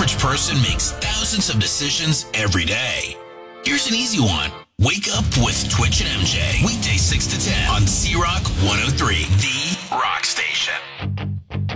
average person makes thousands of decisions every day. Here's an easy one. Wake up with Twitch and MJ. Weekdays 6 to 10 on C-Rock